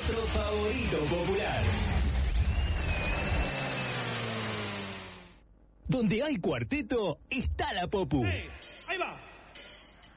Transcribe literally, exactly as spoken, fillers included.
otro favorito popular. Donde hay cuarteto, está la Popu. Hey, ahí va.